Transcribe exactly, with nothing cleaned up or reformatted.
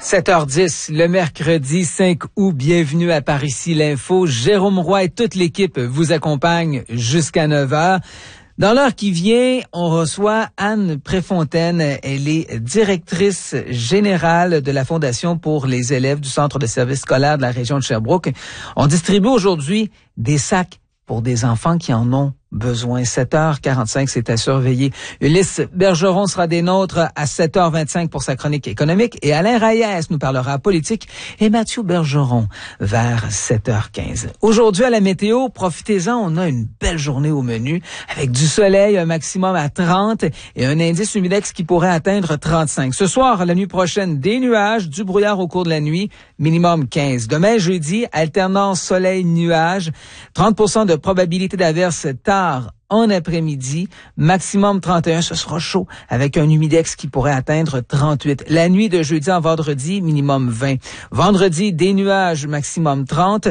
sept heures dix, le mercredi cinq août, bienvenue à Par ici l'info. Jérôme Roy et toute l'équipe vous accompagnent jusqu'à neuf heures. Dans l'heure qui vient, on reçoit Anne Préfontaine. Elle est directrice générale de la Fondation pour les élèves du Centre de services scolaires de la région de Sherbrooke. On distribue aujourd'hui des sacs pour des enfants qui en ont besoin. sept heures quarante-cinq, c'est à surveiller. Ulysse Bergeron sera des nôtres à sept heures vingt-cinq pour sa chronique économique et Alain Reyes nous parlera politique et Mathieu Bergeron vers sept heures quinze. Aujourd'hui à la météo, profitez-en, on a une belle journée au menu avec du soleil, un maximum à trente et un indice humidex qui pourrait atteindre trente-cinq. Ce soir, la nuit prochaine, des nuages, du brouillard au cours de la nuit, minimum quinze. Demain, jeudi, alternance soleil-nuage, trente pour cent de probabilité d'averse tard en après-midi, maximum trente et un, ce sera chaud, avec un humidex qui pourrait atteindre trente-huit. La nuit de jeudi en vendredi, minimum vingt. Vendredi, des nuages, maximum trente.